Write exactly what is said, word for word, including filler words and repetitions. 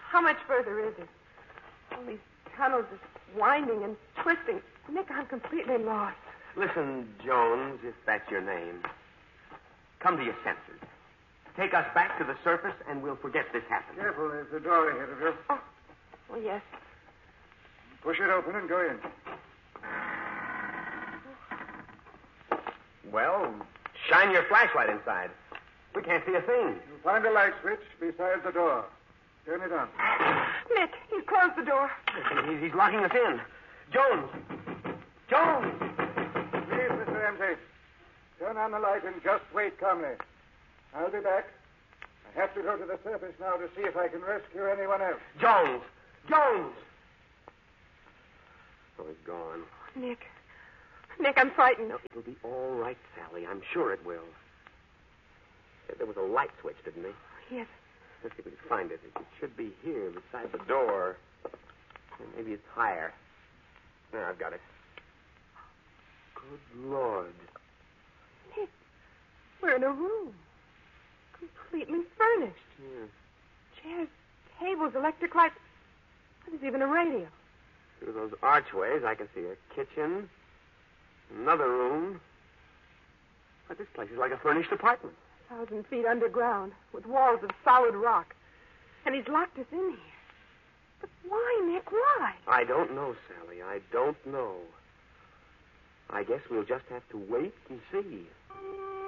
How much further is it? All these tunnels are winding and twisting. Nick, I'm completely lost. Listen, Jones, if that's your name. Come to your senses. Take us back to the surface, and we'll forget this happened. Careful, there's a door ahead of you. Oh, oh yes. Push it open and go in. Well, shine your flashlight inside. We can't see a thing. You'll find a light switch beside the door. Turn it on. Nick, he's closed the door. He's, he's locking us in. Jones! Jones! Please, Mister Ramsey. Turn on the light and just wait calmly. I'll be back. I have to go to the surface now to see if I can rescue anyone else. Jones! Jones! Oh, he's gone. Nick. Nick, I'm frightened. No, it'll be all right, Sally. I'm sure it will. There was a light switch, didn't there? Yes. Let's see if we can find it. It should be here beside the door. Maybe it's higher. There, I've got it. Good Lord. Nick, we're in a room. Completely furnished. Yeah. Chairs, tables, electric lights. There's even a radio. Through those archways, I can see a kitchen, another room. But this place is like a furnished apartment. Thousand feet underground, with walls of solid rock. And he's locked us in here. But why, Nick, why? I don't know, Sally. I don't know. I guess we'll just have to wait and see.